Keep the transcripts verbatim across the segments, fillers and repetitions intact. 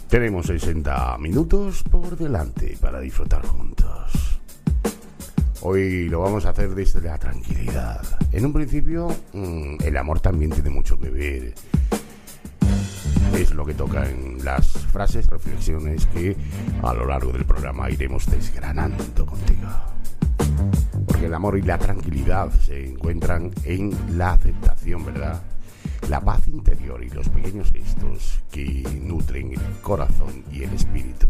Tenemos sesenta minutos por delante para disfrutar juntos. Hoy lo vamos a hacer desde la tranquilidad. En un principio, el amor también tiene mucho que ver. Es lo que toca en las frases, reflexiones que a lo largo del programa iremos desgranando contigo. Porque el amor y la tranquilidad se encuentran en la aceptación, ¿verdad? La paz interior y los pequeños gestos que nutren el corazón y el espíritu.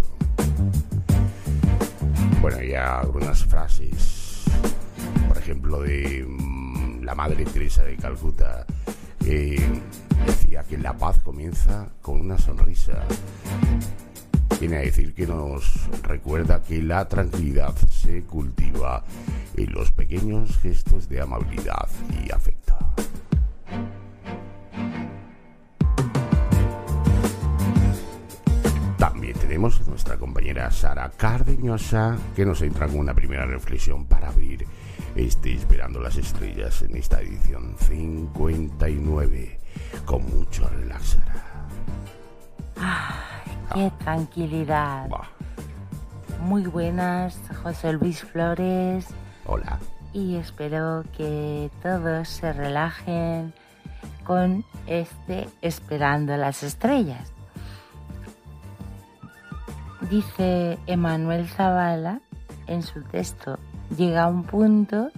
Bueno, hay algunas frases, por ejemplo, de mmm, la Madre Teresa de Calcuta, que decía que la paz comienza con una sonrisa. Viene a decir que nos recuerda que la tranquilidad se cultiva en los pequeños gestos de amabilidad y afecto. También tenemos a nuestra compañera Sara Cardeñosa, que nos entra con una primera reflexión para abrir este Esperando las Estrellas en esta edición cincuenta y nueve. Con mucho relax, Sara. ¡Ay, qué ah. tranquilidad! Bah. Muy buenas, José Luis Flores. Hola. Y espero que todos se relajen con este Esperando las Estrellas. Dice Emanuel Zavala en su texto, llega a un punto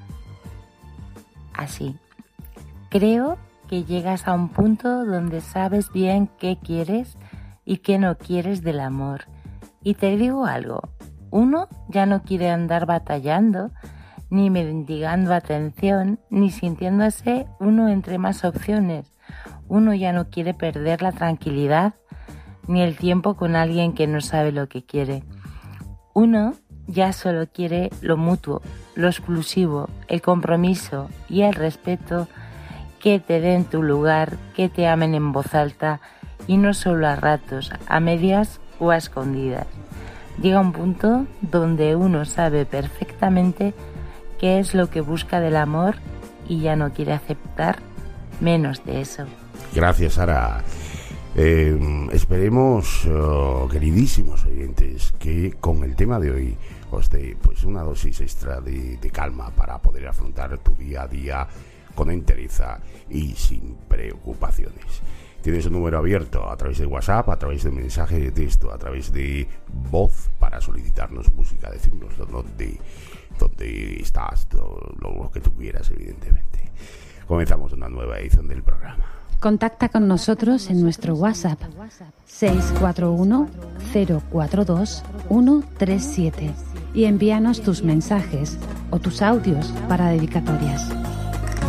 así. Creo que llegas a un punto donde sabes bien qué quieres y qué no quieres del amor. Y te digo algo, uno ya no quiere andar batallando, ni mendigando atención, ni sintiéndose uno entre más opciones. Uno ya no quiere perder la tranquilidad ni el tiempo con alguien que no sabe lo que quiere. Uno ya solo quiere lo mutuo, lo exclusivo, el compromiso y el respeto, que te den tu lugar, que te amen en voz alta y no solo a ratos, a medias o a escondidas. Llega un punto donde uno sabe perfectamente qué es lo que busca del amor y ya no quiere aceptar menos de eso. Gracias, Sara. Eh, esperemos, oh, queridísimos oyentes, que con el tema de hoy os dé pues una dosis extra de, de calma para poder afrontar tu día a día con entereza y sin preocupaciones. Tienes un número abierto a través de WhatsApp, a través de mensaje de texto, a través de voz para solicitarnos música, decirnos dónde, dónde estás, todo lo que tú quieras, evidentemente. Comenzamos una nueva edición del programa. Contacta con nosotros en nuestro WhatsApp seis cuatro uno cero cuatro dos uno tres siete y envíanos tus mensajes o tus audios para dedicatorias.